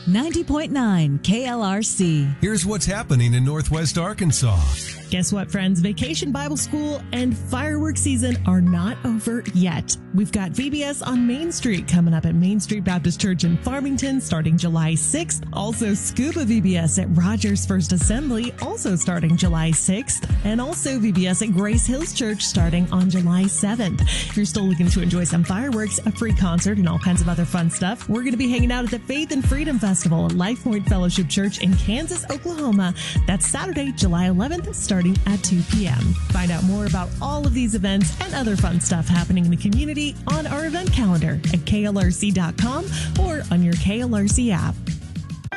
90.9 KLRC. Here's what's happening in Northwest Arkansas. Guess what, friends? Vacation Bible School and fireworks season are not over yet. We've got VBS on Main Street coming up at Main Street Baptist Church in Farmington starting July 6th. Also Scuba VBS at Rogers First Assembly, also starting July 6th. And also VBS at Grace Hills Church starting on July 7th. If you're still looking to enjoy some fireworks, a free concert, and all kinds of other fun stuff, we're going to be hanging out at the Faith and Freedom Festival at Life Point Fellowship Church in Kansas, Oklahoma. That's Saturday, July 11th, starting at 2 p.m. Find out more about all of these events and other fun stuff happening in the community on our event calendar at klrc.com or on your KLRC app.